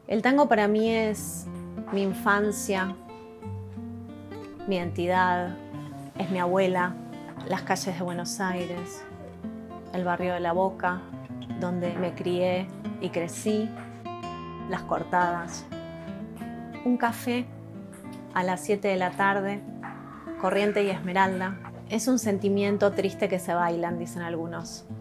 El tango para mí es mi infancia, mi identidad, es mi abuela, las calles de Buenos Aires, el barrio de La Boca, donde me crié y crecí, las cortadas, un café a las 7 de la tarde, Corriente y Esmeralda. Es un sentimiento triste que se bailan, dicen algunos.